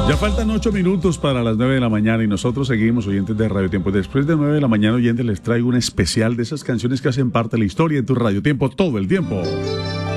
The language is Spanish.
Ya faltan 8 minutos para las 9 de la mañana y nosotros seguimos, oyentes de Radio Tiempo. Después de 9 de la mañana, oyentes, les traigo un especial de esas canciones que hacen parte de la historia de tu Radio Tiempo todo el tiempo.